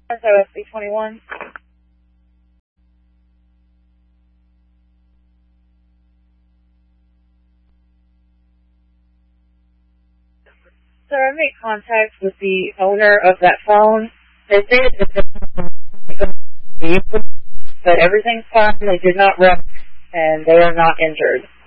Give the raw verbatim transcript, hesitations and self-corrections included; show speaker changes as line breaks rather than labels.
S O S B twenty-one. Sir, I made contact with the owner of that phone. They said that they but everything's fine. They did not wreck, and they are not injured.